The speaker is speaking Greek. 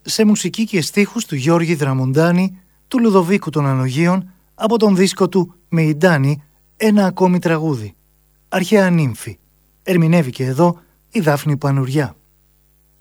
σε μουσική και στίχους του Γιώργη Δραμοντάνη, του Λουδοβίκου των Ανογείων, από τον δίσκο του «Με η Ντάνη, ένα ακόμη τραγούδι». Αρχαία νύμφη. Ερμηνεύει και εδώ η Δάφνη Πανουριά.